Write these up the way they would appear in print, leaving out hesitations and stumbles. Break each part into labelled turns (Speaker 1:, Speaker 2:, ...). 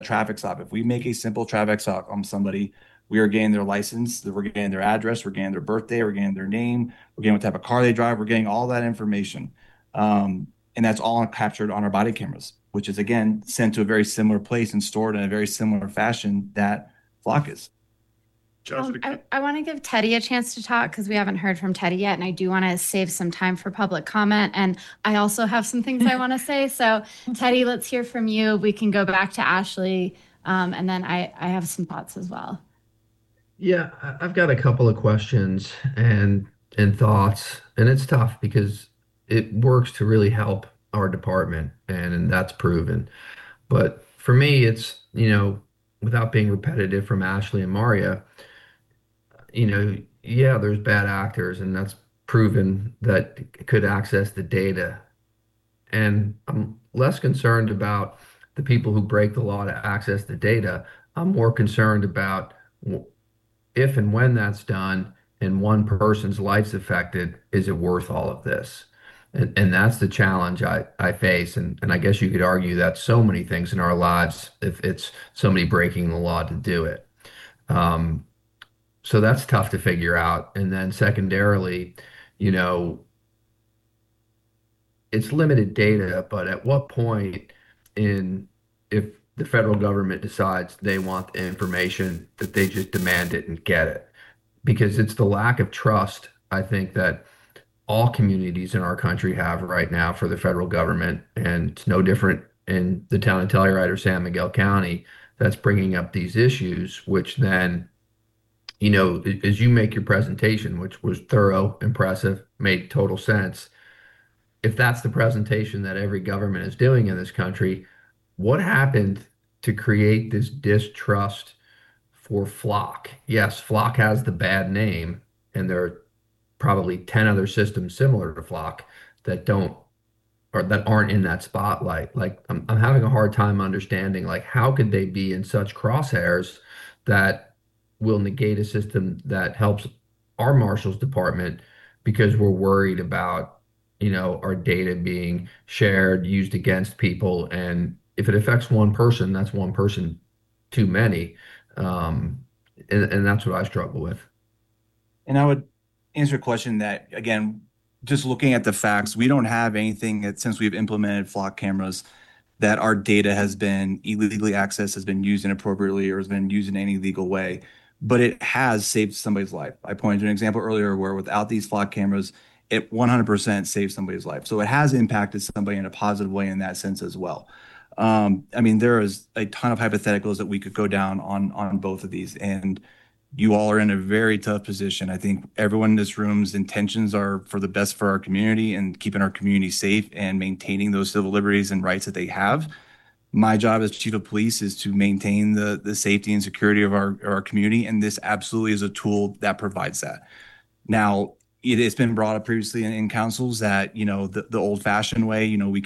Speaker 1: traffic stop. If we make a simple traffic stop on somebody, we are getting their license, we're getting their address, we're getting their birthday, we're getting their name, we're getting what type of car they drive, we're getting all that information. And that's all captured on our body cameras, which is again sent to a very similar place and stored in a very similar fashion that Flock is.
Speaker 2: I want to give Teddy a chance to talk because we haven't heard from Teddy yet, and I do want to save some time for public comment. And I also have some things I want to say. So, Teddy, let's hear from you. We can go back to Ashley, and then I have some thoughts as well.
Speaker 3: Yeah, I've got a couple of questions and thoughts, and it's tough because it works to really help our department, and that's proven. But for me, it's, without being repetitive from Ashley and Maria, yeah, there's bad actors, and that's proven that could access the data. And I'm less concerned about the people who break the law to access the data. I'm more concerned about if and when that's done and one person's life's affected, is it worth all of this? And that's the challenge I face. And I guess you could argue that so many things in our lives, if it's somebody breaking the law to do it. Um, so that's tough to figure out. And then secondarily, you know, it's limited data, but at what point in if the federal government decides they want the information that they just demand it and get it? Because it's the lack of trust, I think, that all communities in our country have right now for the federal government, and it's no different in the town of Telluride or San Miguel County that's bringing up these issues, which then, as you make your presentation, which was thorough, impressive, made total sense, if that's the presentation that every government is doing in this country, what happened to create this distrust for Flock? Yes, Flock has the bad name, and there are probably 10 other systems similar to Flock that don't or that aren't in that spotlight. Like I'm having a hard time understanding like how could they be in such crosshairs that will negate a system that helps our marshal's department because we're worried about, our data being shared, used against people. And if it affects one person, that's one person too many. Um, and that's what I struggle with.
Speaker 1: And I would answer a question that, again, just looking at the facts, we don't have anything that since we've implemented flock cameras that our data has been illegally accessed, has been used inappropriately, or has been used in any legal way. But it has saved somebody's life. I pointed to an example earlier where without these flock cameras, it 100% saved somebody's life. So it has impacted somebody in a positive way in that sense as well. I mean, there is a ton of hypotheticals that we could go down on both of these, and you all are in a very tough position. I think everyone in this room's intentions are for the best for our community and keeping our community safe and maintaining those civil liberties and rights that they have. My job as chief of police is to maintain the safety and security of our community, and this absolutely is a tool that provides that. Now, it's been brought up previously in councils that, the old-fashioned way,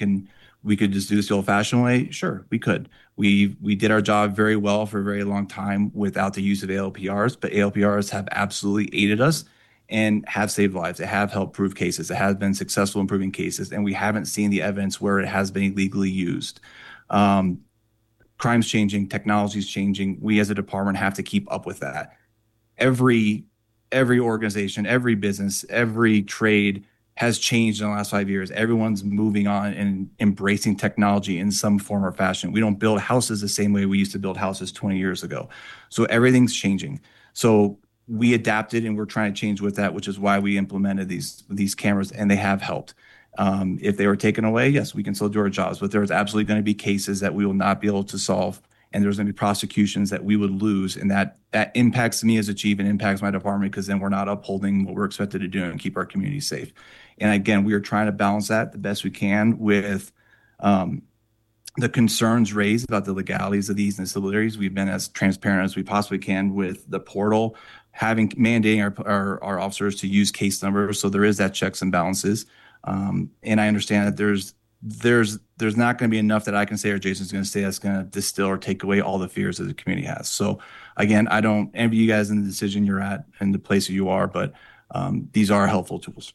Speaker 1: we could just do this the old-fashioned way. Sure, we could. We did our job very well for a very long time without the use of ALPRs, but ALPRs have absolutely aided us and have saved lives. It have helped prove cases. It has been successful in proving cases, and we haven't seen the evidence where it has been illegally used. Um, Crime's changing, technology's changing. We as a department have to keep up with that. Every every organization, every business, every trade has changed in the last 5 years. Everyone's moving on and embracing technology in some form or fashion. We don't build houses the same way we used to build houses 20 years ago. So everything's changing. So we adapted and we're trying to change with that, which is why we implemented these cameras, and they have helped. If they were taken away, yes, we can still do our jobs, but there's absolutely going to be cases that we will not be able to solve, and there's going to be prosecutions that we would lose, and that impacts me as a chief and impacts my department because then we're not upholding what we're expected to do and keep our community safe. And again, we are trying to balance that the best we can with um, the concerns raised about the legalities of these instabilities. We've been as transparent as we possibly can with the portal, having mandating our officers to use case numbers. So there is that checks and balances. And I understand that there's not going to be enough that I can say or Jason's going to say that's going to distill or take away all the fears that the community has. So again, I don't envy you guys in the decision you're at and the place that you are, but these are helpful tools.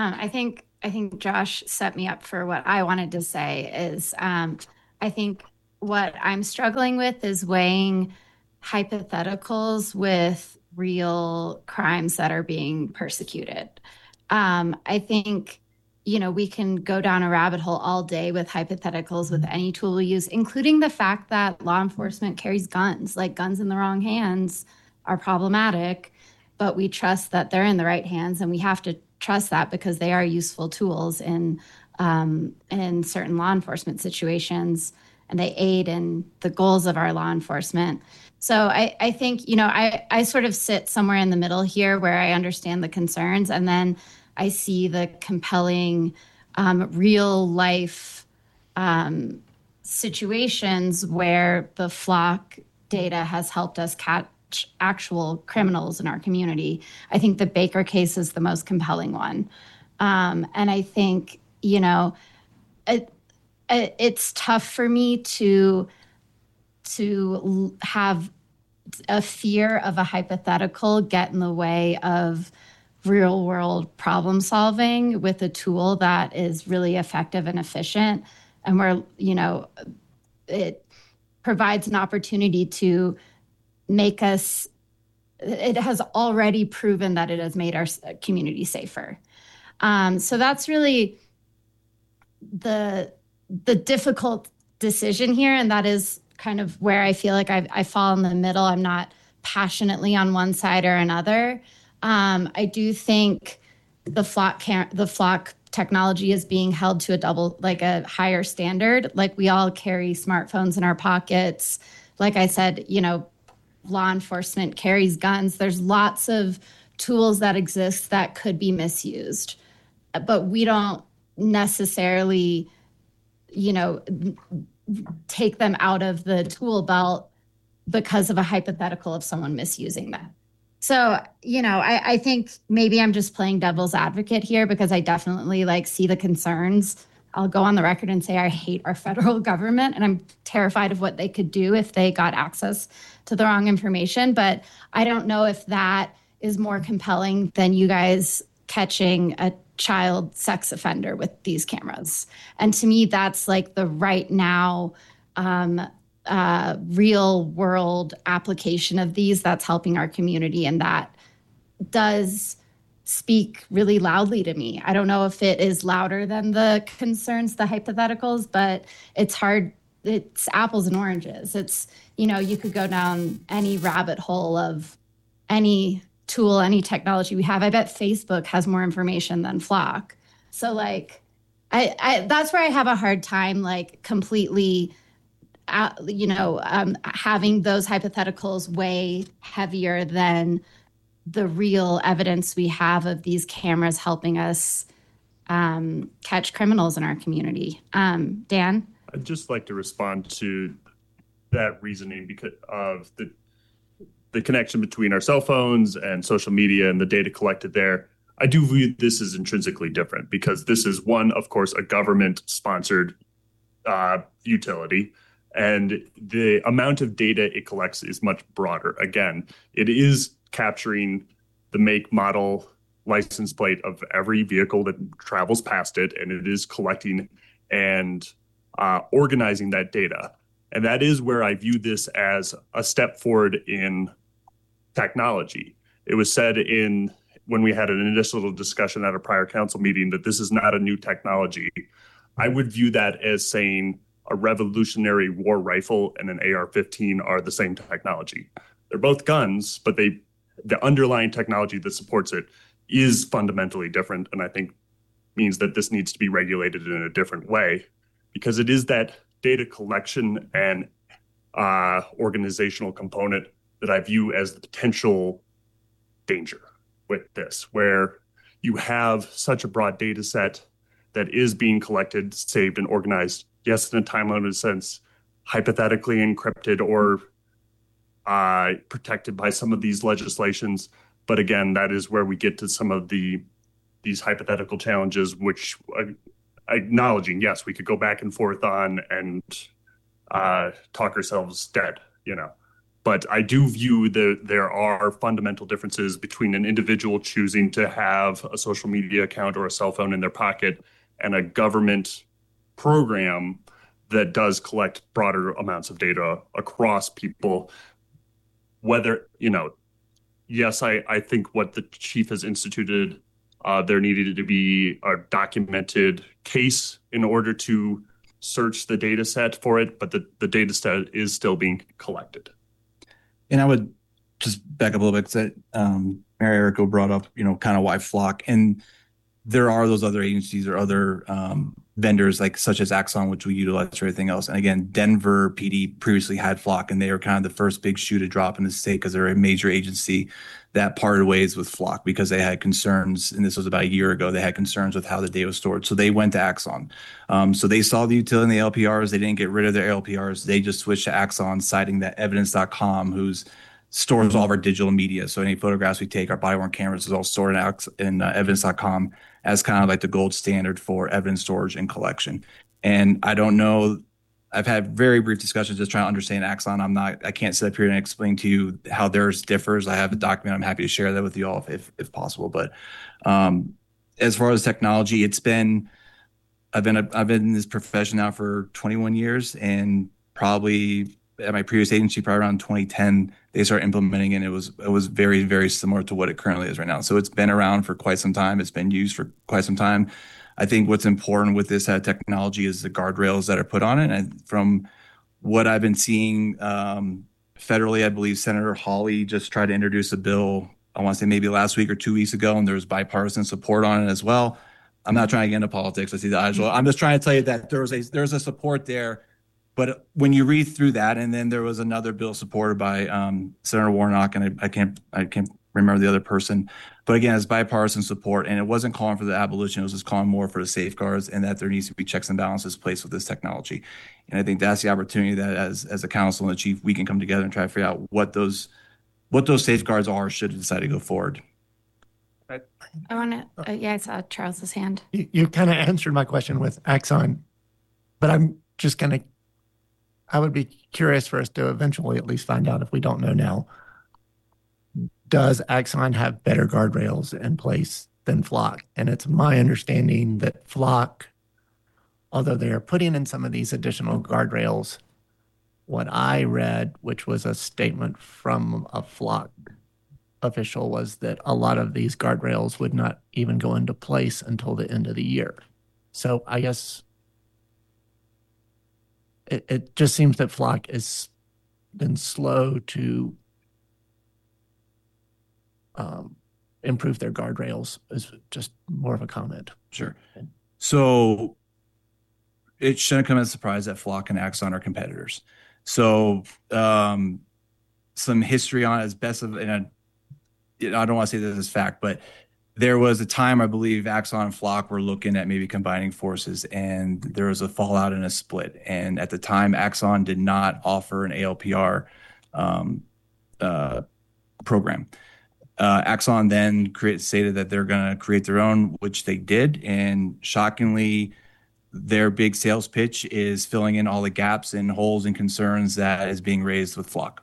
Speaker 2: I think Josh set me up for what I wanted to say is I think what I'm struggling with is weighing hypotheticals with real crimes that are being persecuted. I think, we can go down a rabbit hole all day with hypotheticals with any tool we use, including the fact that law enforcement carries guns. Like, guns in the wrong hands are problematic, but we trust that they're in the right hands, and we have to trust that because they are useful tools in certain law enforcement situations, and they aid in the goals of our law enforcement. So I think, I sort of sit somewhere in the middle here where I understand the concerns, and then I see the compelling real life situations where the flock data has helped us catch actual criminals in our community. I think the Baker case is the most compelling one. And I think, it's tough for me to have a fear of a hypothetical get in the way of real world problem solving with a tool that is really effective and efficient, and where it provides an opportunity to make us. It has already proven that it has made our community safer. So that's really the difficult decision here, and that is kind of where I feel like I fall in the middle. I'm not passionately on one side or another. I do think the flock technology is being held to a higher standard. Like, we all carry smartphones in our pockets. Like I said, law enforcement carries guns. There's lots of tools that exist that could be misused, but we don't necessarily, take them out of the tool belt because of a hypothetical of someone misusing that. So, I think maybe I'm just playing devil's advocate here because I definitely see the concerns. I'll go on the record and say I hate our federal government, and I'm terrified of what they could do if they got access to the wrong information. But I don't know if that is more compelling than you guys catching a child sex offender with these cameras. And to me, that's the right now real world application of these that's helping our community. And that does speak really loudly to me. I don't know if it is louder than the concerns, the hypotheticals, but it's hard. It's apples and oranges. It's, you could go down any rabbit hole of any tool, any technology we have. I bet Facebook has more information than Flock. So I that's where I have a hard time completely having those hypotheticals weigh heavier than the real evidence we have of these cameras helping us catch criminals in our community. Dan?
Speaker 4: I'd just like to respond to that reasoning because of the connection between our cell phones and social media and the data collected there. I do view this as intrinsically different because this is one, of course, a government-sponsored utility, and the amount of data it collects is much broader. Again, it is capturing the make, model, license plate of every vehicle that travels past it, and it is collecting and organizing that data. And that is where I view this as a step forward in technology. It was said when we had an initial discussion at a prior council meeting that this is not a new technology. I would view that as saying a Revolutionary War rifle and an AR-15 are the same technology. They're both guns, but the underlying technology that supports it is fundamentally different, and I think means that this needs to be regulated in a different way because it is that data collection and organizational component that I view as the potential danger with this, where you have such a broad data set that is being collected, saved, and organized, yes, in a time-limited sense, hypothetically encrypted or protected by some of these legislations. But again, that is where we get to some of these hypothetical challenges, which acknowledging, yes, we could go back and forth on and talk ourselves dead, But I do view there are fundamental differences between an individual choosing to have a social media account or a cell phone in their pocket and a government program that does collect broader amounts of data across people. Whether, yes, I think what the chief has instituted, there needed to be a documented case in order to search the data set for it, but the data set is still being collected.
Speaker 1: And I would just back up a little bit, because Mary Erica brought up, kind of why Flock. And there are those other agencies or other vendors, like such as Axon, which we utilize for everything else. And again, Denver PD previously had Flock, and they were kind of the first big shoe to drop in the state, because they're a major agency that parted ways with Flock because they had concerns. And this was about a year ago. They had concerns with how the data was stored. So they went to Axon. So they saw the utility in the LPRs. They didn't get rid of their LPRs. They just switched to Axon, citing that evidence.com, who's stores all of our digital media. So any photographs we take, our body-worn cameras, is all stored in evidence.com as kind of like the gold standard for evidence storage and collection. And I don't know, I've had very brief discussions just trying to understand Axon. I can't sit up here and explain to you how theirs differs. I have a document. I'm happy to share that with you all if possible. But as far as technology, I've been in this profession now for 21 years, and probably at my previous agency, probably around 2010, they started implementing it. It was very, very similar to what it currently is right now. So it's been around for quite some time. It's been used for quite some time. I think what's important with this technology is the guardrails that are put on it. And from what I've been seeing federally, I believe Senator Hawley just tried to introduce a bill, I want to say maybe last week or 2 weeks ago, and there's bipartisan support on it as well. I'm not trying to get into politics. I see the eyes roll. I'm just trying to tell you that there's a support there. But when you read through that, and then there was another bill supported by Senator Warnock, and I can't remember the other person, but again, it's bipartisan support, and it wasn't calling for the abolition. It was just calling more for the safeguards, and that there needs to be checks and balances placed with this technology. And I think that's the opportunity that as a council and the chief, we can come together and try to figure out what those safeguards are should it decide to go forward.
Speaker 2: I want to, I saw Charles's hand.
Speaker 5: You kind of answered my question with Axon, but I'm just kind of, I would be curious for us to eventually at least find out, if we don't know now, does Axon have better guardrails in place than Flock? And it's my understanding that Flock, although they are putting in some of these additional guardrails, what I read, which was a statement from a Flock official, was that a lot of these guardrails would not even go into place until the end of the year. So I guess it just seems that Flock has been slow to improve their guardrails, is just more of a comment.
Speaker 1: Sure. So it shouldn't come as a surprise that Flock and Axon are competitors. So some history on it, as best of, and I don't want to say this as fact, but there was a time, I believe, Axon and Flock were looking at maybe combining forces, and there was a fallout and a split. And at the time, Axon did not offer an ALPR program. Axon then stated that they're going to create their own, which they did. And shockingly, their big sales pitch is filling in all the gaps and holes and concerns that is being raised with Flock.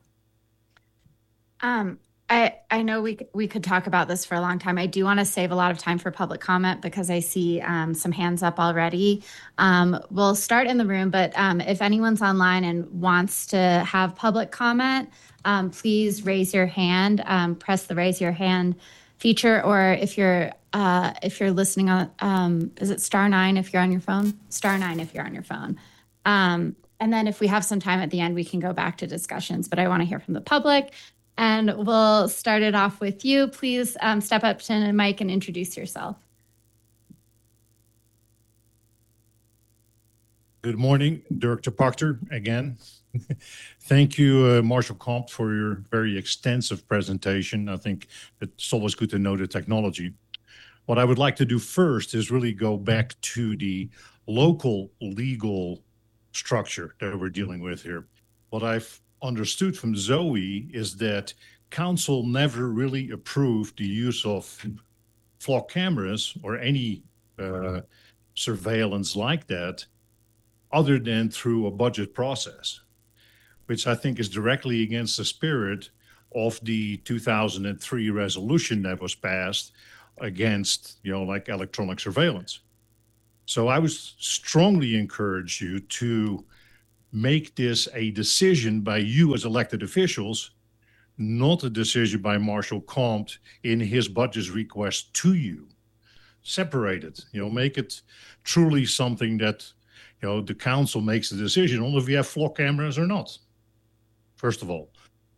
Speaker 2: I know we could talk about this for a long time. I do want to save a lot of time for public comment because I see some hands up already. We'll start in the room, but if anyone's online and wants to have public comment, please raise your hand, press the raise your hand feature, or if you're listening on, is it *9 if you're on your phone? *9 if you're on your phone. And then if we have some time at the end, we can go back to discussions, but I want to hear from the public. And we'll start it off with you. Please step up to the mic and introduce yourself.
Speaker 6: Good morning, Director Proctor again. Thank you, Marshall Comp, for your very extensive presentation. I think it's always good to know the technology. What I would like to do first is really go back to the local legal structure that we're dealing with here. What I've understood from Zoe is that council never really approved the use of Flock cameras or any surveillance like that other than through a budget process, which I think is directly against the spirit of the 2003 resolution that was passed against, like electronic surveillance. So I would strongly encourage you to make this a decision by you as elected officials, not a decision by Marshall Compt in his budget request to you. Separate it, make it truly something that, the council makes the decision on if we have flock cameras or not, first of all.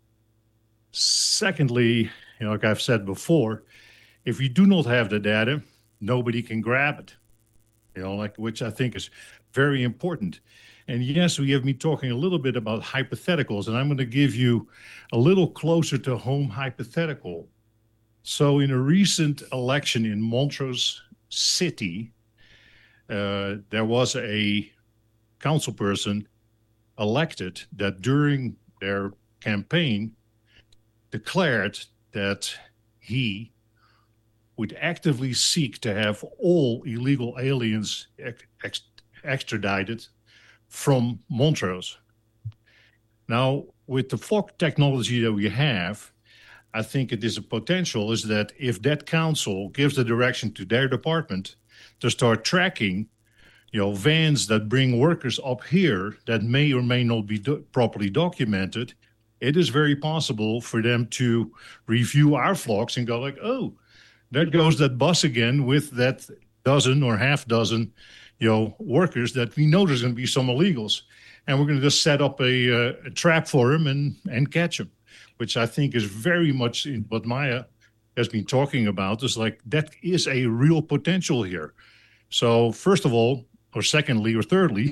Speaker 6: Secondly, like I've said before, if you do not have the data, nobody can grab it, which I think is very important. And yes, we have been talking a little bit about hypotheticals, and I'm going to give you a little closer to home hypothetical. So in a recent election in Montrose City, there was a council person elected that during their campaign declared that he would actively seek to have all illegal aliens extradited from Montrose. Now, with the flock technology that we have, I think it is a potential is that if that council gives the direction to their department to start tracking, vans that bring workers up here that may or may not be properly documented, it is very possible for them to review our flocks and go like, oh, there goes that bus again with that dozen or half dozen, workers that we know there's going to be some illegals. And we're going to just set up a trap for them and catch them, which I think is very much in what Maya has been talking about. Is like that is a real potential here. So first of all, or secondly, or thirdly,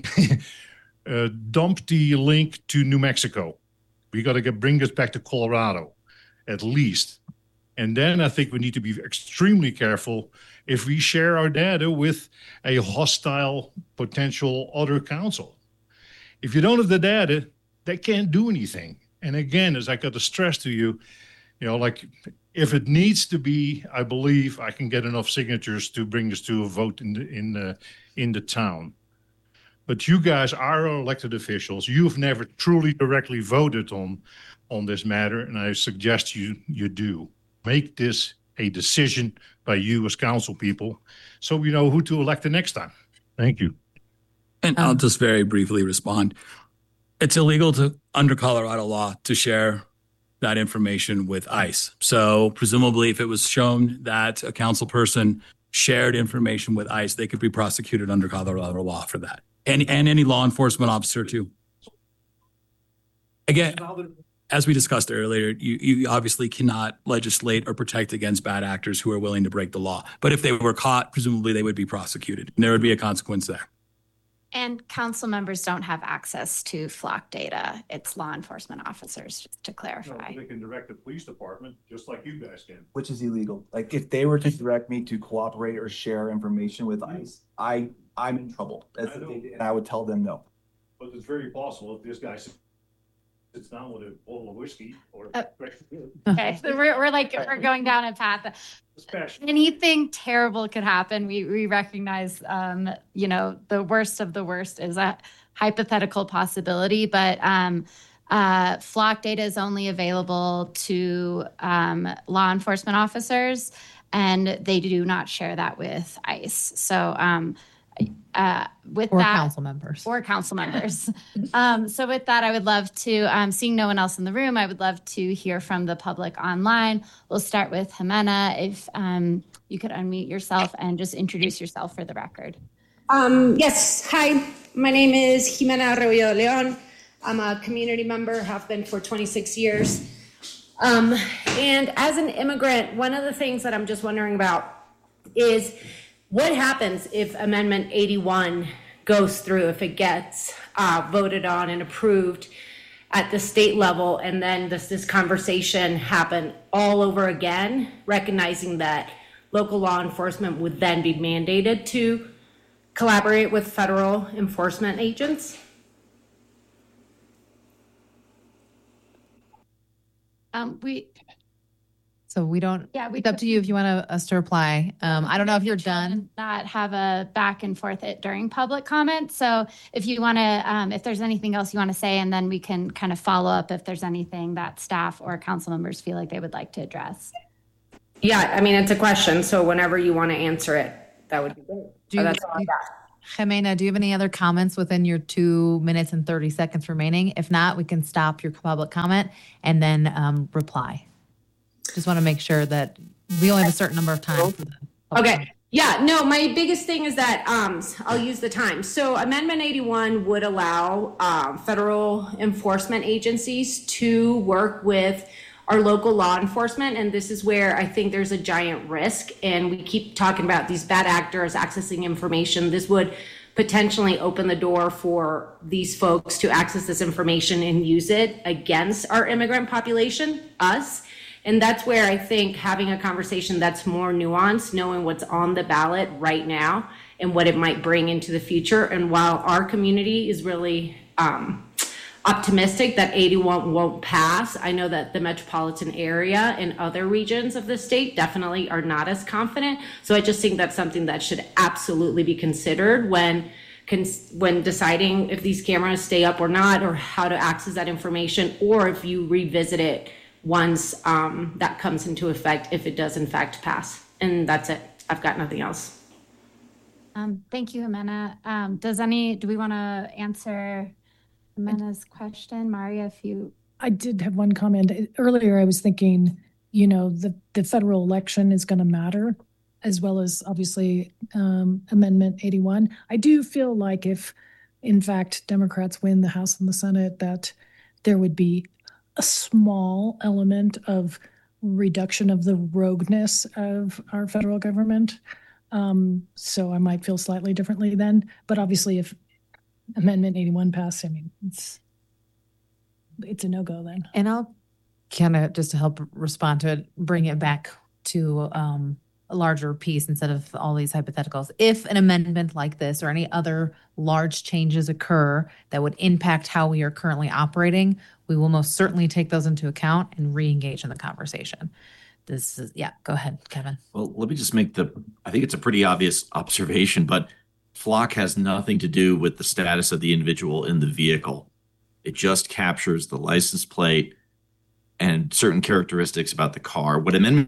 Speaker 6: dump the link to New Mexico. We got to bring this back to Colorado, at least. And then I think we need to be extremely careful if we share our data with a hostile potential other council. If you don't have the data, they can't do anything. And again, as I got to stress to you, if it needs to be, I believe I can get enough signatures to bring this to a vote in the town. But you guys are our elected officials. You've never truly directly voted on this matter, and I suggest you do. Make this a decision by you as council people so we know who to elect the next time. Thank you.
Speaker 7: And I'll just very briefly respond. It's illegal under Colorado law to share that information with ICE. So presumably if it was shown that a council person shared information with ICE, they could be prosecuted under Colorado law for that. And any law enforcement officer too. Again, as we discussed earlier, you obviously cannot legislate or protect against bad actors who are willing to break the law. But if they were caught, presumably they would be prosecuted. And there would be a consequence there.
Speaker 2: And council members don't have access to flock data. It's law enforcement officers, just to clarify.
Speaker 6: No, they can direct the police department just like you guys can.
Speaker 1: Which is illegal. Like if they were to direct me to cooperate or share information with ICE, I'm in trouble. And I would tell them no.
Speaker 6: But it's very possible if this guy sits down with a bottle of whiskey or
Speaker 2: okay, so we're going down a path. Anything terrible could happen. We recognize, the worst of the worst is a hypothetical possibility, but flock data is only available to law enforcement officers, and they do not share that with ICE. So council members. So with that, I would love to, seeing no one else in the room, I would love to hear from the public online. We'll start with Jimena. If you could unmute yourself and just introduce yourself for the record.
Speaker 8: Yes. Hi, my name is Jimena Arroyo de Leon. I'm a community member, have been for 26 years. And as an immigrant, one of the things that I'm just wondering about is what happens if Amendment 81 goes through, if it gets voted on and approved at the state level, and then does this conversation happen all over again, recognizing that local law enforcement would then be mandated to collaborate with federal enforcement agents?
Speaker 9: So we don't, it's up to you if you want us to reply. I don't know if you're done.
Speaker 2: Not have a back and forth during public comment. So if you want to, if there's anything else you want to say, and then we can kind of follow up if there's anything that staff or council members feel like they would like to address.
Speaker 8: Yeah, I mean, it's a question. So whenever you want to answer it, that would be great.
Speaker 9: Do Jimena, do you have any other comments within your 2 minutes and 30 seconds remaining? If not, we can stop your public comment and then reply. Just want to make sure that we only have a certain number of time. For the
Speaker 8: Okay. Yeah, no, my biggest thing is that I'll use the time. So Amendment 81 would allow federal enforcement agencies to work with our local law enforcement. And this is where I think there's a giant risk. And we keep talking about these bad actors accessing information. This would potentially open the door for these folks to access this information and use it against our immigrant population, us. And that's where I think having a conversation that's more nuanced, knowing what's on the ballot right now and what it might bring into the future. And while our community is really optimistic that 81 won't pass, I know that the metropolitan area and other regions of the state definitely are not as confident. So I just think that's something that should absolutely be considered when deciding if these cameras stay up or not, or how to access that information, or if you revisit it once that comes into effect, if it does in fact pass. And that's it. I've got nothing else.
Speaker 2: Thank you, Jimena. Do we want to answer Jimena's question? Maria, if you...
Speaker 10: I did have one comment. Earlier, I was thinking, the federal election is going to matter, as well as obviously Amendment 81. I do feel like if, in fact, Democrats win the House and the Senate, that there would be a small element of reduction of the rogueness of our federal government. So I might feel slightly differently then. But obviously, if Amendment 81 passed, I mean, it's a no-go then.
Speaker 9: And I'll kind of, just to help respond to it, bring it back to a larger piece instead of all these hypotheticals. If an amendment like this or any other large changes occur that would impact how we are currently operating, we will most certainly take those into account and re-engage in the conversation. Go ahead, Kevin.
Speaker 11: Well, let me just make I think it's a pretty obvious observation, but Flock has nothing to do with the status of the individual in the vehicle. It just captures the license plate and certain characteristics about the car. What Amendment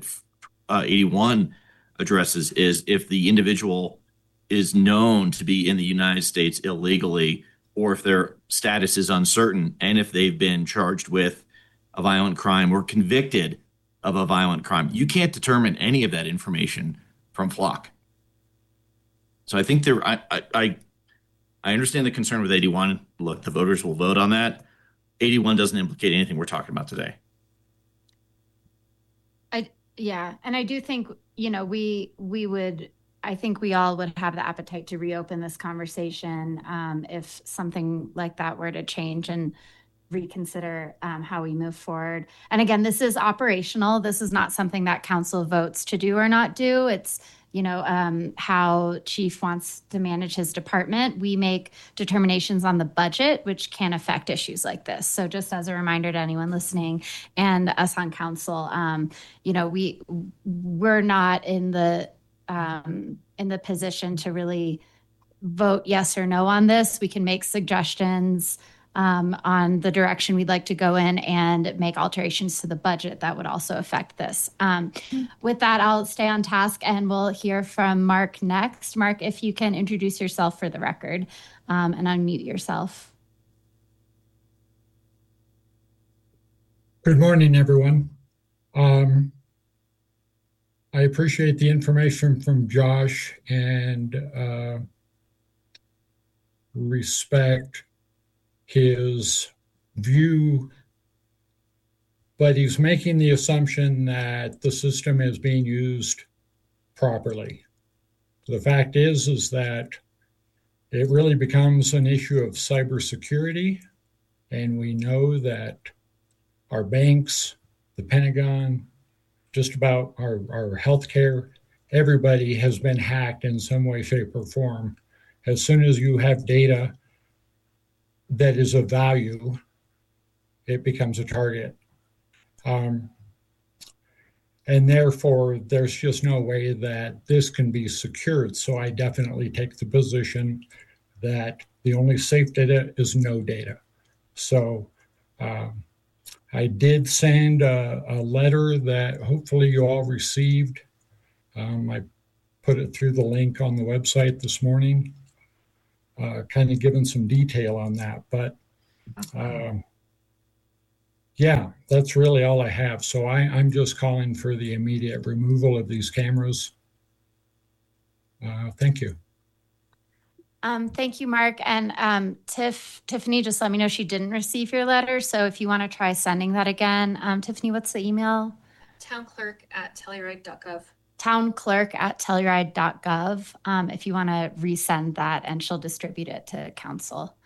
Speaker 11: 81 addresses is if the individual is known to be in the United States illegally, or if their status is uncertain, and if they've been charged with a violent crime or convicted of a violent crime. You can't determine any of that information from Flock. So I think I understand the concern with 81. Look, the voters will vote on that. 81 doesn't implicate anything we're talking about today.
Speaker 2: And I do think, I think we all would have the appetite to reopen this conversation if something like that were to change and reconsider how we move forward. And again, this is operational. This is not something that council votes to do or not do. It's, how chief wants to manage his department. We make determinations on the budget, which can affect issues like this. So just as a reminder to anyone listening and us on council, we're not in the position to really vote yes or no on this. We can make suggestions on the direction we'd like to go in and make alterations to the budget that would also affect this. With that, I'll stay on task and we'll hear from Mark next. Mark, if you can introduce yourself for the record and unmute yourself.
Speaker 12: Good morning, everyone. I appreciate the information from Josh and respect his view, but he's making the assumption that the system is being used properly. The fact is that it really becomes an issue of cybersecurity, and we know that our banks, the Pentagon, just about our healthcare, everybody has been hacked in some way, shape, or form. As soon as you have data that is of value, it becomes a target. And therefore, there's just no way that this can be secured. So I definitely take the position that the only safe data is no data. So I did send a letter that hopefully you all received. I put it through the link on the website this morning. kind of given some detail on that. But yeah, that's really all I have. So I'm just calling for the immediate removal of these cameras. Thank you.
Speaker 2: Thank you, Mark. And Tiffany just let me know she didn't receive your letter. So if you want to try sending that again, Tiffany, what's the email?
Speaker 13: townclerk@telluride.gov.
Speaker 2: townclerk@telluride.gov. If you want to resend that, and she'll distribute it to council.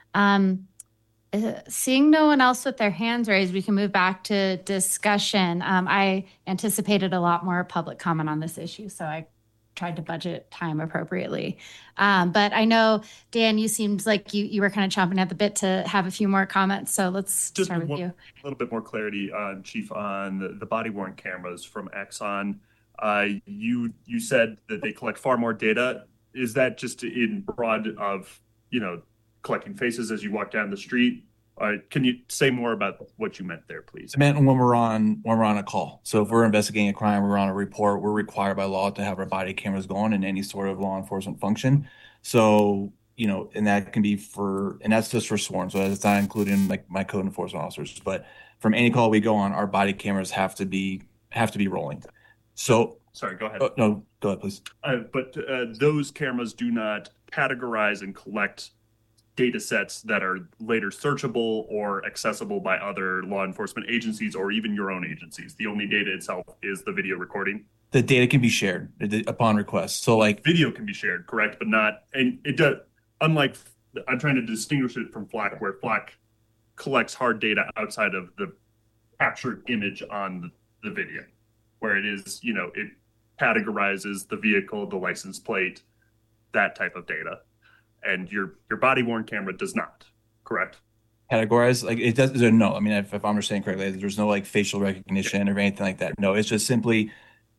Speaker 2: Seeing no one else with their hands raised, we can move back to discussion. I anticipated a lot more public comment on this issue, so I tried to budget time appropriately. But I know, Dan, you seemed like you were kind of chomping at the bit to have a few more comments. So let's
Speaker 4: just
Speaker 2: start with you.
Speaker 4: A little bit more clarity, Chief, on the body-worn cameras from Axon. You said that they collect far more data. Is that just in broad of, collecting faces as you walk down the street? Can you say more about what you meant there, please?
Speaker 1: I meant when we're on a call. So if we're investigating a crime, we're on a report, we're required by law to have our body cameras going in any sort of law enforcement function. So, and that can be and that's just for sworn. So that's not including like my code enforcement officers, but from any call we go on, our body cameras have to be rolling. So
Speaker 4: sorry, go ahead.
Speaker 1: No, go ahead, please.
Speaker 4: But those cameras do not categorize and collect data sets that are later searchable or accessible by other law enforcement agencies or even your own agencies. The only data itself is the video recording.
Speaker 1: The data can be shared upon request. So like
Speaker 4: video can be shared, correct, but not, and it does, unlike, I'm trying to distinguish it from FLAC, where FLAC collects hard data outside of the captured image on the video, where it is, it categorizes the vehicle, the license plate, that type of data. And your body-worn camera does not, correct?
Speaker 1: Categorize, like it does, no. I mean, if I'm understanding correctly, there's no like facial recognition or anything like that. No, it's just simply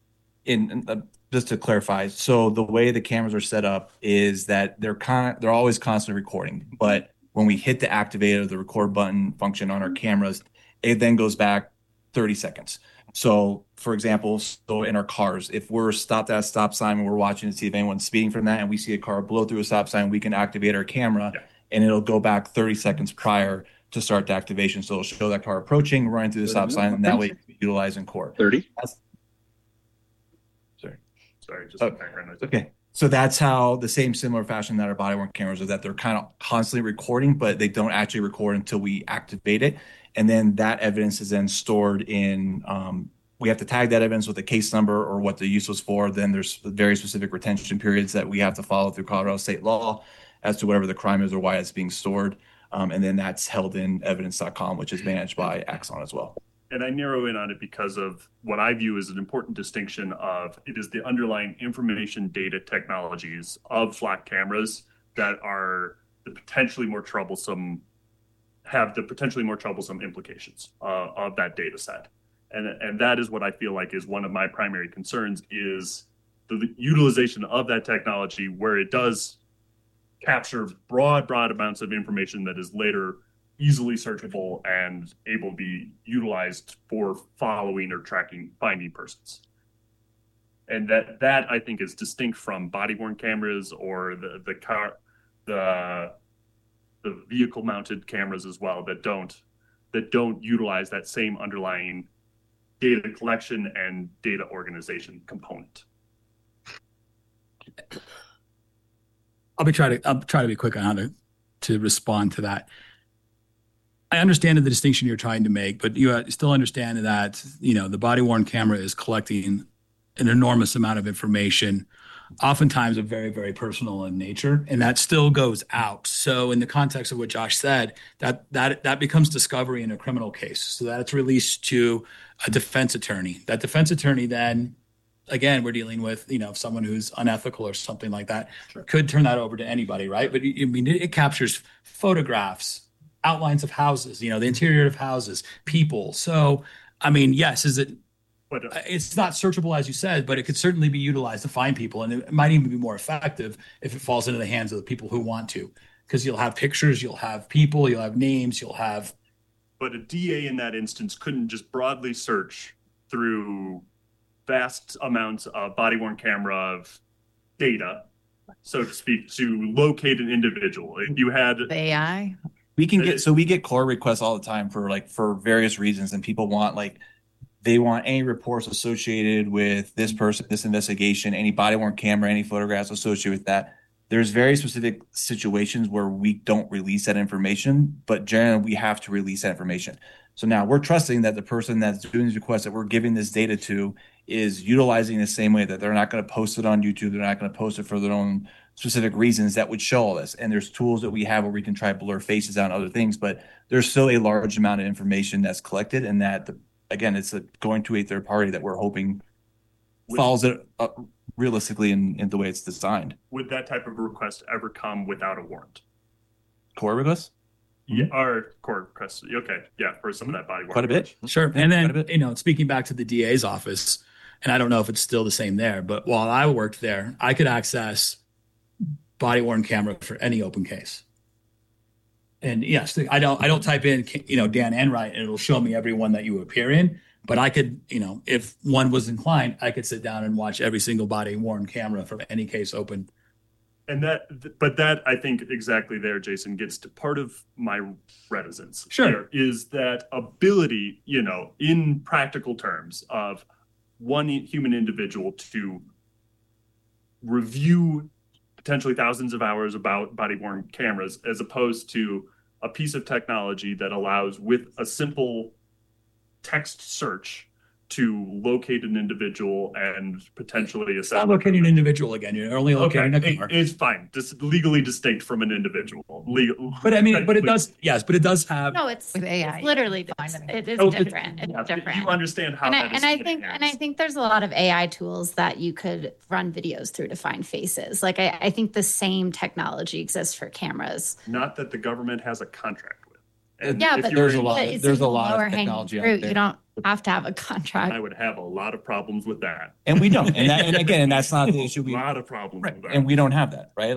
Speaker 1: just to clarify. So the way the cameras are set up is that they're always constantly recording. But when we hit the activate or the record button function on our cameras, it then goes back 30 seconds. So, for example, in our cars, if we're stopped at a stop sign and we're watching to see if anyone's speeding from that and we see a car blow through a stop sign, we can activate our camera and it'll go back 30 seconds prior to start the activation. So it'll show that car approaching, running through the stop sign, and that way it can be utilized in court.
Speaker 11: 30?
Speaker 4: Sorry, just background noise.
Speaker 1: Okay. So that's how the similar fashion that our body-worn cameras is, that they're kind of constantly recording, but they don't actually record until we activate it. And then that evidence is then stored in, we have to tag that evidence with a case number or what the use was for. Then there's very specific retention periods that we have to follow through Colorado state law as to whatever the crime is or why it's being stored. And then that's held in evidence.com, which is managed by Axon as well.
Speaker 4: And I narrow in on it because of what I view as an important distinction of it is the underlying information data technologies of FLAC cameras that are the potentially more troublesome implications of that data set. And that is what I feel like is one of my primary concerns is the utilization of that technology where it does capture broad amounts of information that is later easily searchable and able to be utilized for following or finding persons. And that I think is distinct from body-worn cameras or the vehicle-mounted cameras as well that don't utilize that same underlying data collection and data organization component.
Speaker 7: I'll try to be quick on how to respond to that. I understand the distinction you're trying to make, but you still understand that the body-worn camera is collecting an enormous amount of information, oftentimes of very, very personal in nature, and that still goes out. So in the context of what Josh said, that becomes discovery in a criminal case, so that it's released to a defense attorney. That defense attorney then, again, we're dealing with someone who's unethical or something like that, could turn that over to anybody, right? But it captures photographs, outlines of houses, the interior of houses, people. So, yes, it's not searchable, as you said, but it could certainly be utilized to find people. And it might even be more effective if it falls into the hands of the people who want to, because you'll have pictures, you'll have people, you'll have names, you'll have.
Speaker 4: But a DA in that instance couldn't just broadly search through vast amounts of body-worn camera of data so to speak, to locate an individual. If you had
Speaker 9: The AI.
Speaker 1: We get core requests all the time for various reasons, and people want they want any reports associated with this person, this investigation, any body worn camera, any photographs associated with that. There's very specific situations where we don't release that information, but generally we have to release that information. So now we're trusting that the person that's doing these requests that we're giving this data to is utilizing the same way, that they're not going to post it on YouTube. They're not going to post it for their own specific reasons that would show all this. And there's tools that we have where we can try to blur faces out and other things, but there's still a large amount of information that's collected, and that again, it's going to a third party that we're hoping follows it up realistically in the way it's designed.
Speaker 4: Would that type of request ever come without a warrant?
Speaker 1: Core requests?
Speaker 4: Yeah, or core requests. Okay, yeah, for some of that body work.
Speaker 1: Quite a bit.
Speaker 7: Sure. And then, speaking back to the DA's office, and I don't know if it's still the same there, but while I worked there, I could access body worn camera for any open case. And yes, I don't type in, Dan Enright, and it'll show me every one that you appear in. But I could, if one was inclined, I could sit down and watch every single body worn camera from any case open.
Speaker 4: And that I think exactly there, Jason, gets to part of my reticence.
Speaker 7: Sure.
Speaker 4: There is that ability, in practical terms, of one human individual to review potentially thousands of hours about body-worn cameras, as opposed to a piece of technology that allows, with a simple text search, to locate an individual and potentially assess.
Speaker 7: Not locating an individual again. You're only locating a car.
Speaker 4: It's fine. Just legally distinct from an individual.
Speaker 7: But it does. Yes, but it does have.
Speaker 2: No, it's
Speaker 9: with AI.
Speaker 2: It's literally it is different. It's different.
Speaker 4: You understand how
Speaker 2: I think there's a lot of AI tools that you could run videos through to find faces. Like I think the same technology exists for cameras.
Speaker 4: Not that the government has a contract with.
Speaker 2: But
Speaker 1: there's a lot of technology out there.
Speaker 2: You don't have to have a contract.
Speaker 4: I would have a lot of problems with that.
Speaker 1: And we don't. And that's not the issue.
Speaker 4: A lot of problems with that.
Speaker 1: And we don't have that, right?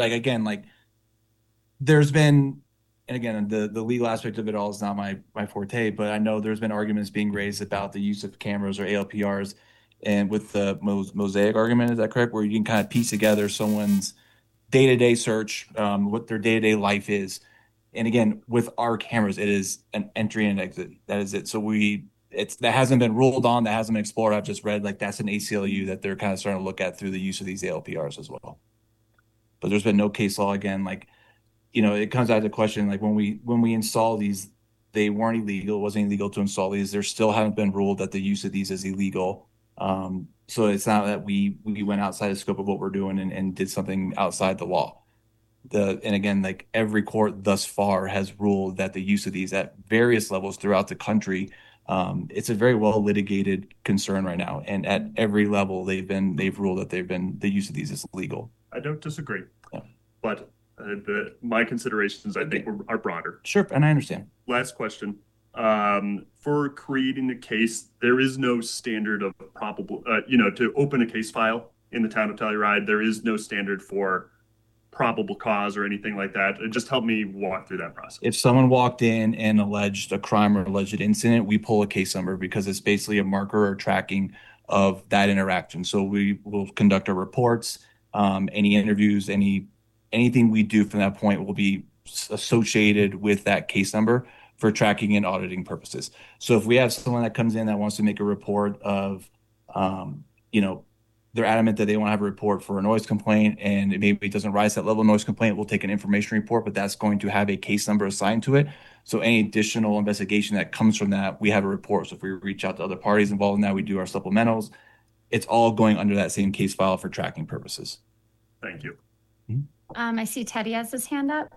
Speaker 1: There's been, and again, the legal aspect of it all is not my forte, but I know there's been arguments being raised about the use of cameras or ALPRs, and with the mosaic argument, is that correct? Where you can kind of piece together someone's day-to-day search, what their day-to-day life is. And again, with our cameras, it is an entry and exit. That is it. So that hasn't been ruled on, that hasn't been explored. I've just read that's an ACLU that they're kind of starting to look at through the use of these ALPRs as well. But there's been no case law. Again, it comes out to the question, when we install these, they weren't illegal. It wasn't illegal to install these. There still haven't been ruled that the use of these is illegal. So it's not that we went outside the scope of what we're doing and did something outside the law. And again, every court thus far has ruled that the use of these at various levels throughout the country, it's a very well litigated concern right now. And at every level, they've ruled that the use of these is legal.
Speaker 4: I don't disagree, but my considerations, I think, are broader.
Speaker 1: Sure, and I understand.
Speaker 4: Last question. For creating a case, there is no standard of probable, to open a case file in the town of Telluride, there is no standard for probable cause or anything like that. Just help me walk through that process.
Speaker 1: If someone walked in and alleged a crime or alleged incident, we pull a case number because it's basically a marker or tracking of that interaction. So we will conduct our reports, any interviews, anything we do from that point will be associated with that case number for tracking and auditing purposes. So if we have someone that comes in that wants to make a report of, they're adamant that they want to have a report for a noise complaint, and maybe it doesn't rise to that level of noise complaint, we'll take an information report, but that's going to have a case number assigned to it. So any additional investigation that comes from that, we have a report. So if we reach out to other parties involved in that, we do our supplementals. It's all going under that same case file for tracking purposes.
Speaker 4: Thank you.
Speaker 2: I see Teddy has his hand up.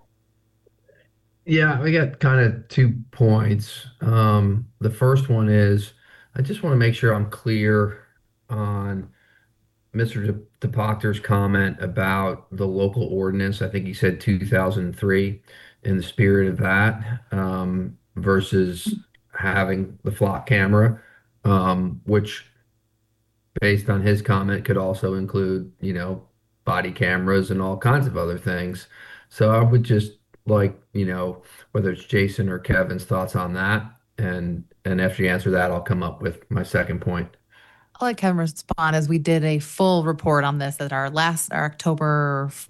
Speaker 3: Yeah, I got kind of 2 points. The first one is, I just want to make sure I'm clear on Mr. DePachter's comment about the local ordinance. I think he said 2003, in the spirit of that, versus having the flock camera, which, based on his comment, could also include, body cameras and all kinds of other things. So I would just like, whether it's Jason or Kevin's thoughts on that. And after you answer that, I'll come up with my second point.
Speaker 9: I'll let Kevin respond, as we did a full report on this at our October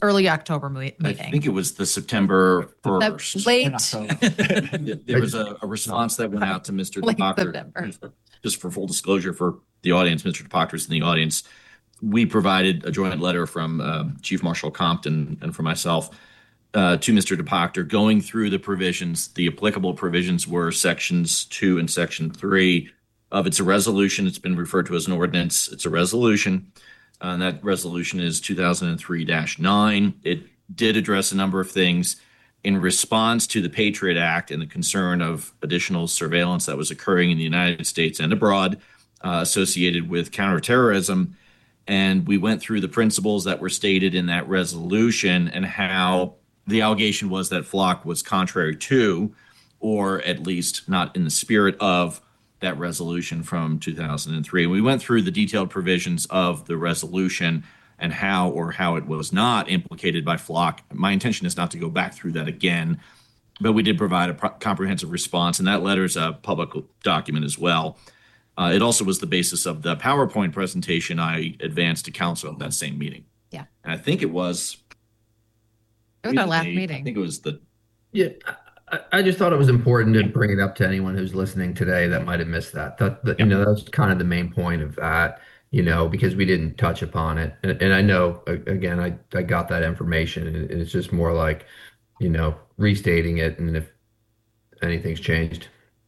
Speaker 9: early October
Speaker 11: I
Speaker 9: meeting.
Speaker 11: think it was the September 1st.
Speaker 9: Late.
Speaker 11: There was a response that went out to Mr.
Speaker 9: Late
Speaker 11: DePocter.
Speaker 9: September.
Speaker 11: Just for full disclosure for the audience, Mr. DePocter is in the audience. We provided a joint letter from Chief Marshal Compton and from myself to Mr. DePocter going through the provisions. The applicable provisions were sections 2 and section 3 of it's a resolution. It's been referred to as an ordinance. It's a resolution. And that resolution is 2003-9. It did address a number of things in response to the Patriot Act and the concern of additional surveillance that was occurring in the United States and abroad associated with counterterrorism. And we went through the principles that were stated in that resolution and how the allegation was that Flock was contrary to, or at least not in the spirit of, that resolution from 2003. We went through the detailed provisions of the resolution and how it was not implicated by Flock. My intention is not to go back through that again, but we did provide a comprehensive response, and that letter is a public document as well. It also was the basis of the PowerPoint presentation I advanced to council at that same meeting.
Speaker 9: Yeah.
Speaker 11: And I think it was
Speaker 9: our last meeting.
Speaker 11: I think it was
Speaker 3: Yeah, I just thought it was important to bring it up to anyone who's listening today that might have missed that. That was kind of the main point of that, because we didn't touch upon it. And I know, again, I got that information, and it's just more like, restating it, and if anything's changed.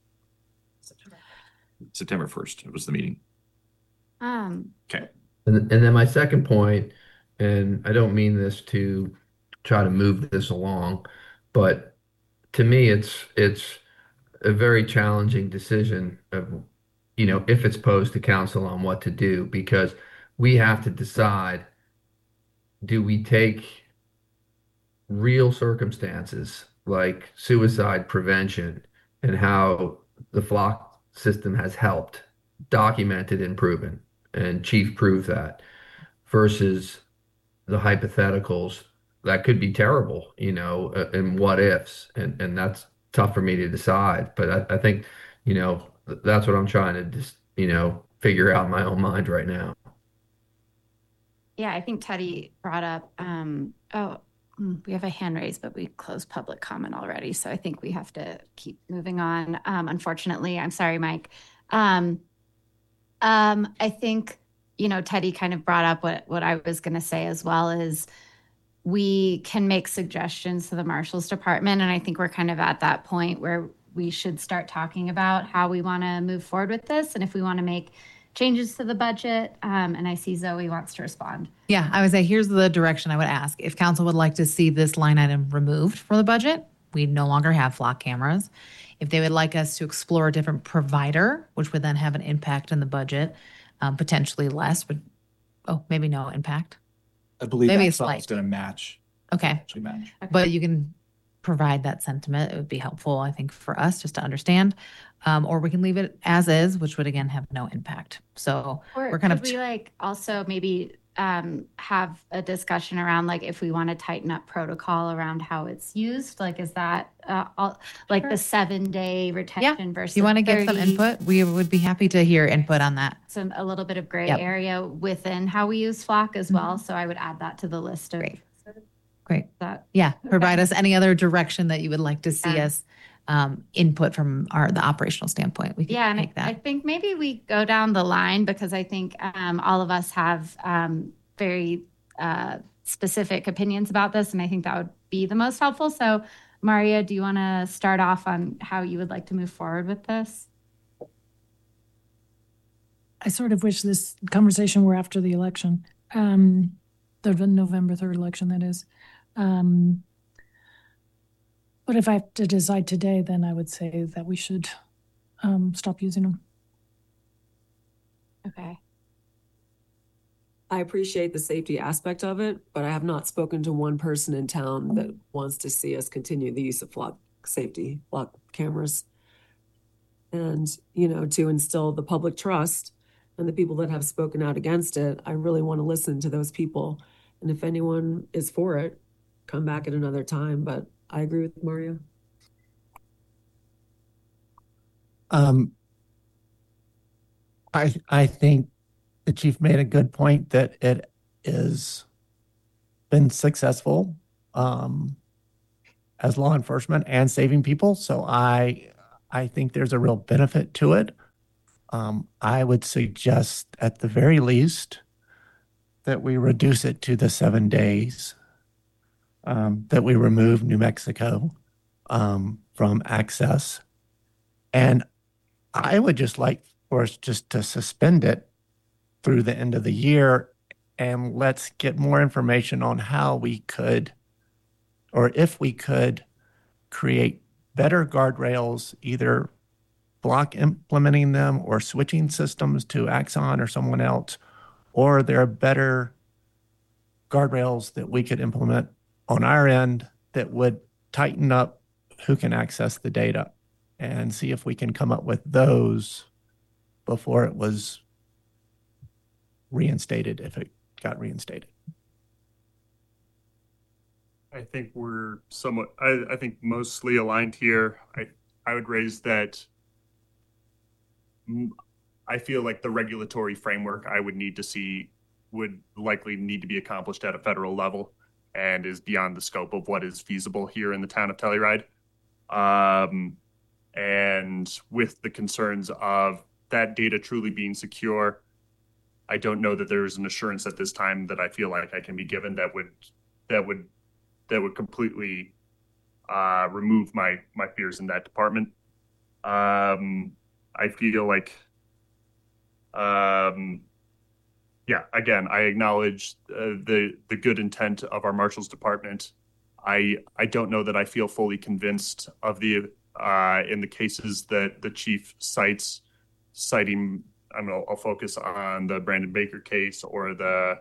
Speaker 11: September 1st. It was the meeting. Okay.
Speaker 3: And then my second point, and I don't mean this to try to move this along, but to me, it's a very challenging decision of, if it's posed to council on what to do, because we have to decide, do we take real circumstances like suicide prevention and how the Flock system has helped, documented and proven, and Chief proved that, versus the hypotheticals that could be terrible, and what ifs, and that's tough for me to decide. But I think, that's what I'm trying to just, figure out in my own mind right now.
Speaker 2: Yeah, I think Teddy brought up, we have a hand raised, but we closed public comment already. So I think we have to keep moving on. Unfortunately, I'm sorry, Mike. I think, Teddy kind of brought up what I was going to say as well, is we can make suggestions to the Marshal's Department. And I think we're kind of at that point where we should start talking about how we want to move forward with this. And if we want to make changes to the budget. And I see Zoe wants to respond.
Speaker 9: Yeah, I would say here's the direction I would ask. If council would like to see this line item removed from the budget, we no longer have Flock cameras. If they would like us to explore a different provider, which would then have an impact on the budget, potentially less, but maybe no impact.
Speaker 1: I believe
Speaker 9: maybe
Speaker 1: that's
Speaker 9: slight.
Speaker 1: going to match.
Speaker 9: Okay.
Speaker 1: Actually match.
Speaker 9: But you can provide that sentiment. It would be helpful, I think, for us just to understand. Or we can leave it as is, which would again have no impact. So we're kind of
Speaker 2: also maybe have a discussion around if we want to tighten up protocol around how it's used. Is that the 7-day retention versus
Speaker 9: you want to get some
Speaker 2: 30?
Speaker 9: input? We would be happy to hear input on that.
Speaker 2: A little bit of gray area within how we use Flock as well. So I would add that to the list of
Speaker 9: Great. Provide us any other direction that you would like to see us input from the operational standpoint. We can take that.
Speaker 2: I think maybe we go down the line, because I think all of us have very specific opinions about this, and I think that would be the most helpful. So, Maria, do you want to start off on how you would like to move forward with this?
Speaker 10: I sort of wish this conversation were after the election, the November 3rd election, that is. But if I have to decide today, then I would say that we should stop using them.
Speaker 2: Okay.
Speaker 13: I appreciate the safety aspect of it, but I have not spoken to one person in town that wants to see us continue the use of Flock cameras. And, to instill the public trust and the people that have spoken out against it, I really want to listen to those people. And if anyone is for it, come back at another time. But I agree with Maria.
Speaker 5: I think the chief made a good point that it is been successful as law enforcement and saving people. So I think there's a real benefit to it. I would suggest at the very least that we reduce it to the 7 days, that we remove New Mexico from access. And I would just like for us just to suspend it through the end of the year, and let's get more information on how we could, or if we could, create better guardrails, either Flock implementing them or switching systems to Axon or someone else, or there are better guardrails that we could implement on our end that would tighten up who can access the data, and see if we can come up with those before it was reinstated, if it got reinstated.
Speaker 4: I think we're somewhat, I think mostly aligned here. I would raise that I feel like the regulatory framework I would need to see would likely need to be accomplished at a federal level and is beyond the scope of what is feasible here in the town of Telluride. And with the concerns of that data truly being secure, I don't know that there's an assurance at this time that I feel like I can be given that would completely remove my fears in that department. I feel like, again, I acknowledge the good intent of our Marshals Department. I don't know that I feel fully convinced of the in the cases that the chief citing. I'll focus on the Brandon Baker case or the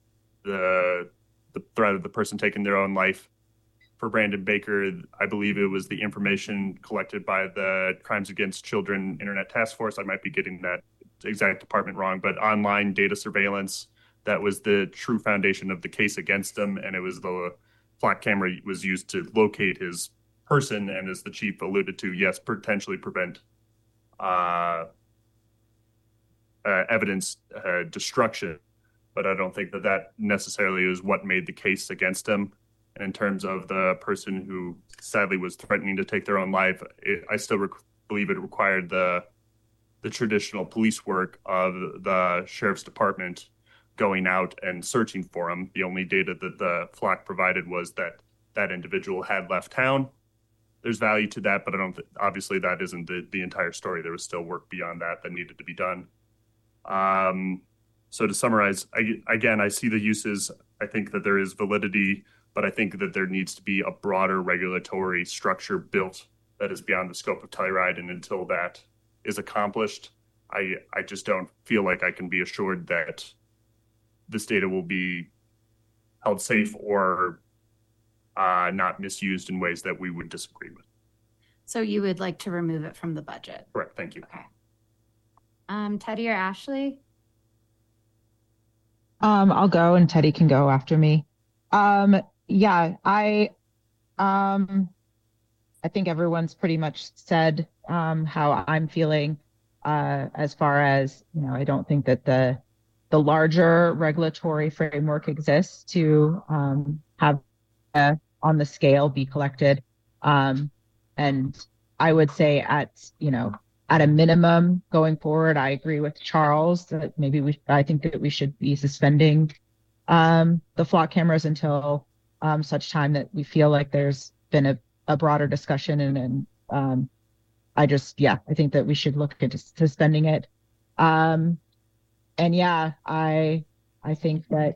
Speaker 4: threat of the person taking their own life. For Brandon Baker, I believe it was the information collected by the Crimes Against Children Internet Task Force. I might be getting that exact department wrong, but online data surveillance, that was the true foundation of the case against him. And it was the Flock camera was used to locate his person. And as the chief alluded to, yes, potentially prevent evidence destruction. But I don't think that necessarily is what made the case against him. In terms of the person who sadly was threatening to take their own life, I still believe it required the traditional police work of the sheriff's department going out and searching for him. The only data that the Flock provided was that that individual had left town. There's value to that, but I don't. Obviously, that isn't the entire story. There was still work beyond that needed to be done. So to summarize, I see the uses. I think that there is validity, but I think that there needs to be a broader regulatory structure built that is beyond the scope of Telluride. And until that is accomplished, I just don't feel like I can be assured that this data will be held safe or not misused in ways that we would disagree with.
Speaker 2: So you would like to remove it from the budget?
Speaker 4: Correct. Thank you.
Speaker 2: Okay. Teddy or Ashley?
Speaker 14: I'll go and Teddy can go after me. Yeah, I think everyone's pretty much said how I'm feeling as far as, I don't think that the larger regulatory framework exists to have on the scale be collected. And I would say at a minimum going forward, I agree with Charles that I think that we should be suspending the Flock cameras until such time that we feel like there's been a broader discussion. And I think that we should look into suspending it. I think that,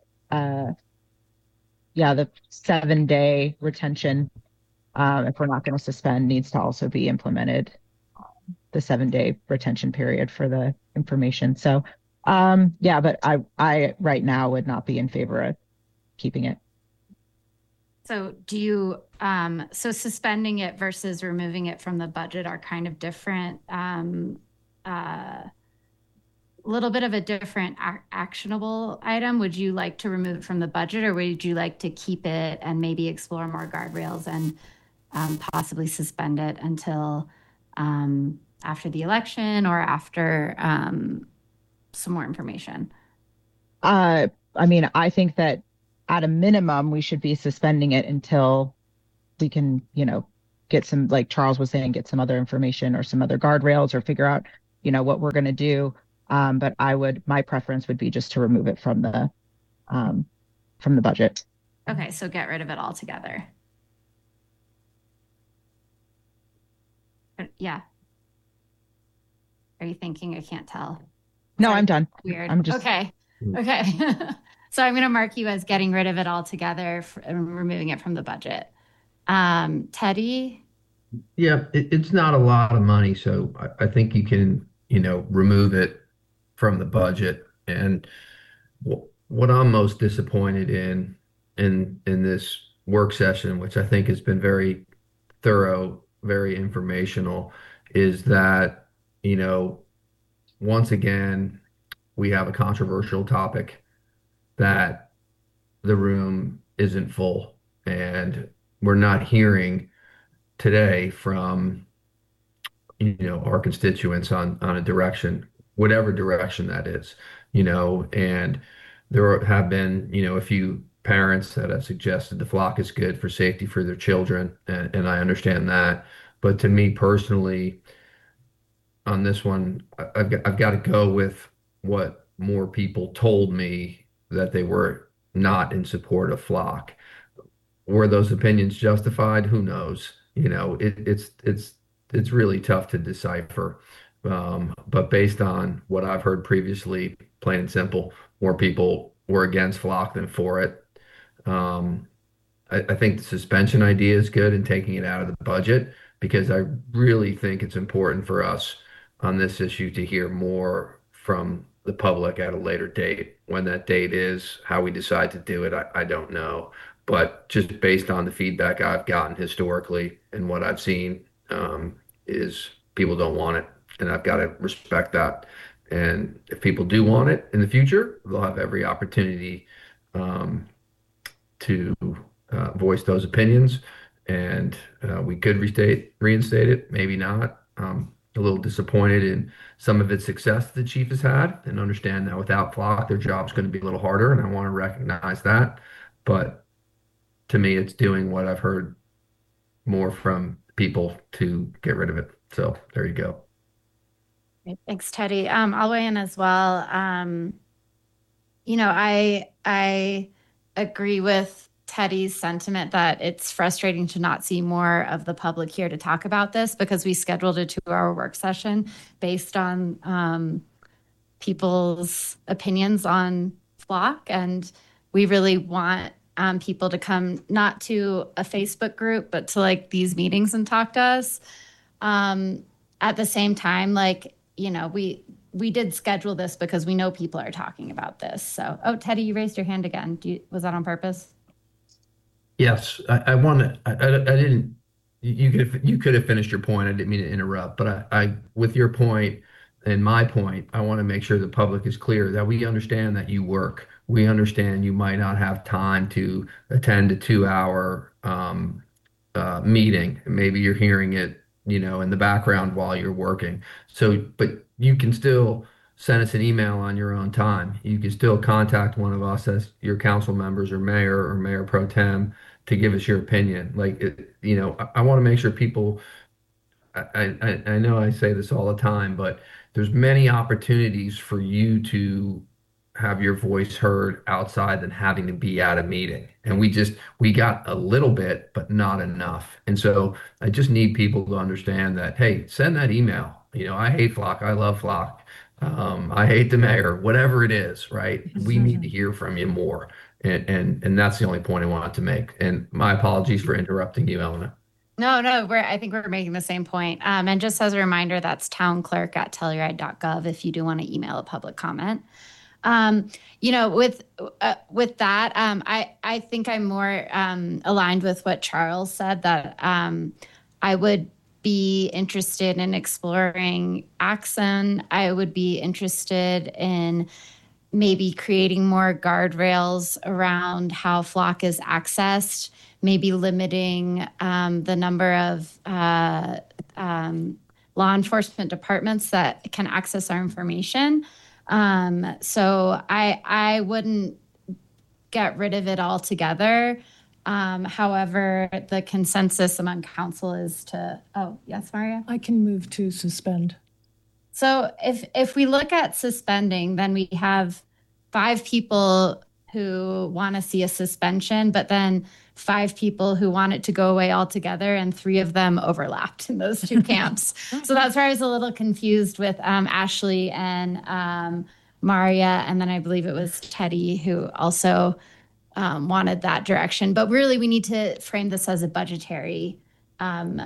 Speaker 14: the 7-day retention, if we're not going to suspend, needs to also be implemented, the 7-day retention period for the information. So, but I right now would not be in favor of keeping it.
Speaker 2: So do you, so suspending it versus removing it from the budget are kind of different, little bit of a different actionable item. Would you like to remove it from the budget, or would you like to keep it and maybe explore more guardrails and possibly suspend it until after the election or after some more information?
Speaker 14: I think that at a minimum, we should be suspending it until we can, get some, like Charles was saying, get some other information or some other guardrails or figure out, what we're going to do. But my preference would be just to remove it from the budget.
Speaker 2: Okay, so get rid of it altogether. Yeah. Are you thinking? I can't tell.
Speaker 14: No, I'm done.
Speaker 2: Weird.
Speaker 14: I'm just
Speaker 2: okay. So I'm going to mark you as getting rid of it altogether and removing it from the budget. Teddy?
Speaker 3: Yeah, it's not a lot of money, so I think you can, remove it from the budget. And what I'm most disappointed in this work session, which I think has been very thorough, very informational, is that, once again, we have a controversial topic that the room isn't full, and we're not hearing today from our constituents on a direction, whatever direction that is, and there have been a few parents that have suggested the flock is good for safety for their children, and I understand that. But to me personally, on this one, I've got to go with what more people told me, that they were not in support of flock. Were those opinions justified? Who knows? It's really tough to decipher. But based on what I've heard previously, plain and simple, more people were against flock than for it. I think the suspension idea is good and taking it out of the budget, because I really think it's important for us on this issue to hear more from the public at a later date. When that date is, how we decide to do it, I don't know. But just based on the feedback I've gotten historically and what I've seen, is people don't want it. And I've got to respect that. And if people do want it in the future, they'll have every opportunity to voice those opinions. And we could reinstate it, maybe not. A little disappointed in some of its success the chief has had, and understand that without flock, their job's going to be a little harder, and I want to recognize that. But to me, it's doing what I've heard more from people to get rid of it. So there you go.
Speaker 2: Thanks, Teddy. I'll weigh in as well. I agree with Teddy's sentiment that it's frustrating to not see more of the public here to talk about this, because we scheduled a 2-hour work session based on people's opinions on flock. And we really want people to come, not to a Facebook group, but to like these meetings and talk to us. At the same time, we did schedule this because we know people are talking about this. So, Teddy, you raised your hand again. Was that on purpose?
Speaker 3: Yes, I want to. I didn't. You could have finished your point. I didn't mean to interrupt, but I with your point and my point, I want to make sure the public is clear that we understand that you work. We understand you might not have time to attend a 2-hour meeting. Maybe you're hearing it, in the background while you're working. So, but you can still send us an email on your own time. You can still contact one of us as your council members or mayor pro tem to give us your opinion. I want to make sure people, I know I say this all the time, but there's many opportunities for you to have your voice heard outside than having to be at a meeting. And we got a little bit, but not enough. And so I just need people to understand that, hey, send that email. I hate flock. I love flock. I hate the mayor, whatever it is, right? We need to hear from you more. And that's the only point I wanted to make. And my apologies for interrupting you, Elena.
Speaker 2: No, I think we're making the same point. And just as a reminder, that's townclerk@telluride.gov if you do want to email a public comment. With that, I think I'm more aligned with what Charles said, that I would be interested in exploring Axon. I would be interested in maybe creating more guardrails around how flock is accessed, maybe limiting the number of law enforcement departments that can access our information. So I wouldn't get rid of it altogether. However, the consensus among council is to, oh, yes, Maria?
Speaker 10: I can move to suspend.
Speaker 2: So if we look at suspending, then we have 5 people who want to see a suspension, but then 5 people who want it to go away altogether, and 3 of them overlapped in those 2 camps. So that's where I was a little confused with Ashley and Maria, and then I believe it was Teddy who also wanted that direction. But really, we need to frame this as a budgetary item.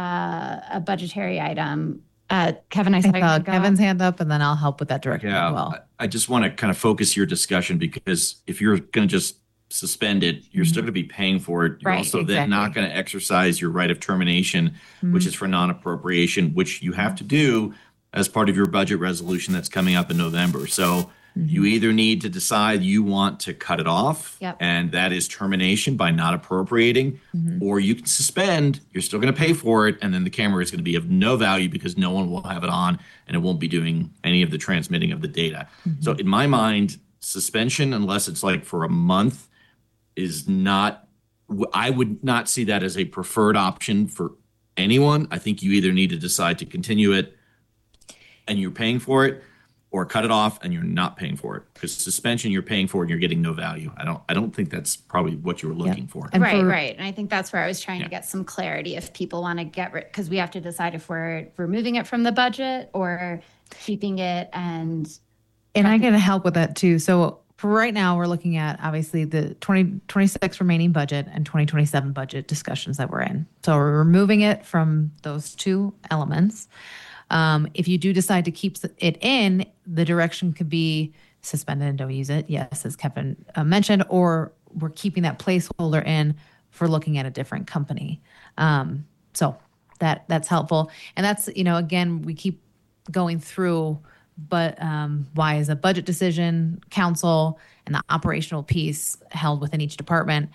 Speaker 2: Kevin, I saw
Speaker 9: Kevin's hand up, and then I'll help with that direction as well.
Speaker 11: I just want to kind of focus your discussion, because if you're going to just suspend it, you're still going to be paying for it. You're
Speaker 2: Right,
Speaker 11: also then not going to exercise your right of termination, which is for non-appropriation, which you have to do as part of your budget resolution that's coming up in November. So you either need to decide you want to cut it off, and that is termination by not appropriating, or you can suspend, you're still going to pay for it, and then the camera is going to be of no value because no one will have it on and it won't be doing any of the transmitting of the data. So in my mind, suspension, unless it's like for a month, is not, I would not see that as a preferred option for anyone. I think you either need to decide to continue it and you're paying for it, or cut it off and you're not paying for it, because suspension you're paying for and you're getting no value. I don't think that's probably what you were looking for.
Speaker 2: Right. And I think that's where I was trying to get some clarity if people want to get rid, because we have to decide if we're removing it from the budget or keeping it. And
Speaker 9: I can help with that too. So for right now, we're looking at obviously the 2026 remaining budget and 2027 budget discussions that we're in. So we're removing it from those 2 elements. If you do decide to keep it in, the direction could be suspended and don't use it. Yes, as Kevin mentioned, or we're keeping that placeholder in for looking at a different company. So that's helpful. And that's, again, we keep going through, but why is a budget decision, council, and the operational piece held within each department?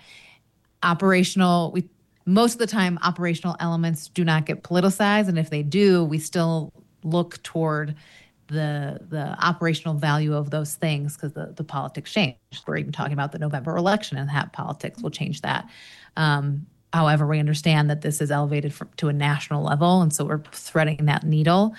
Speaker 9: Most of the time, operational elements do not get politicized, and if they do, we still look toward the operational value of those things, because the politics change. We're even talking about the November election, and that politics will change that. However, we understand that this is elevated to a national level, and so we're threading that needle.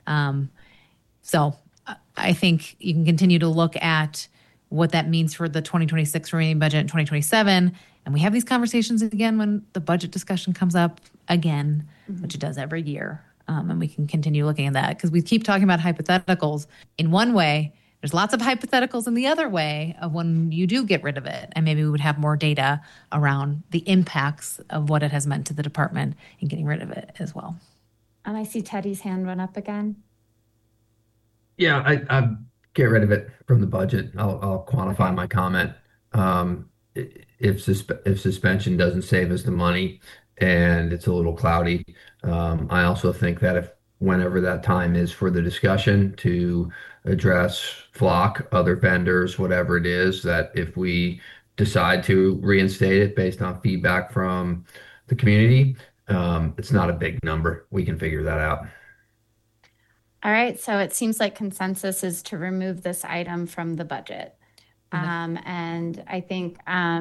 Speaker 9: So I think you can continue to look at what that means for the 2026 remaining budget in 2027. And we have these conversations again when the budget discussion comes up again, which it does every year. And we can continue looking at that, because we keep talking about hypotheticals in one way. There's lots of hypotheticals in the other way of when you do get rid of it. And maybe we would have more data around the impacts of what it has meant to the department in getting rid of it as well.
Speaker 2: And I see Teddy's hand went up again.
Speaker 3: Yeah, I get rid of it from the budget. I'll quantify my comment. If suspension doesn't save us the money and it's a little cloudy, I also think that if whenever that time is for the discussion to address Flock, other vendors, whatever it is, that if we decide to reinstate it based on feedback from the community, it's not a big number. We can figure that out.
Speaker 2: All right, so it seems like consensus is to remove this item from the budget. And I think,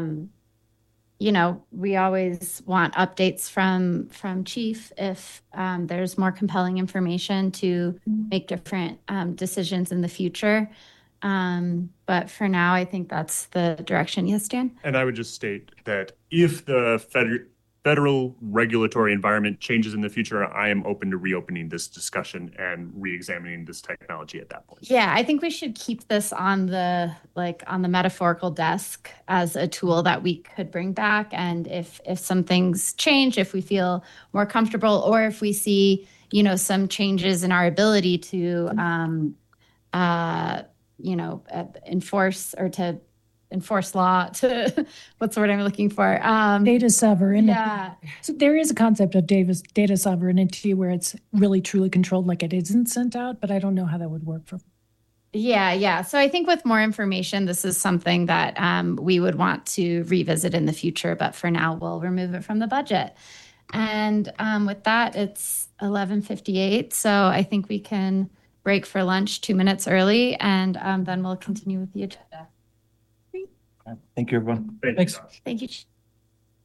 Speaker 2: we always want updates from Chief if there's more compelling information to make different decisions in the future. But for now, I think that's the direction. Yes, Dan?
Speaker 4: And I would just state that if the federal regulatory environment changes in the future, I am open to reopening this discussion and re-examining this technology at that point.
Speaker 2: Yeah, I think we should keep this on the metaphorical desk as a tool that we could bring back. And if some things change, if we feel more comfortable, or if we see, some changes in our ability to, enforce law to what's the word I'm looking for?
Speaker 10: Data sovereignty.
Speaker 2: Yeah.
Speaker 10: So there is a concept of data sovereignty where it's really truly controlled, like it isn't sent out, but I don't know how that would work for.
Speaker 2: Yeah. So I think with more information, this is something that we would want to revisit in the future, but for now, we'll remove it from the budget. And with that, it's 11:58. So I think we can break for lunch 2 minutes early, and then we'll continue with the agenda.
Speaker 1: Thank you, everyone.
Speaker 4: Thanks.
Speaker 2: Thank you.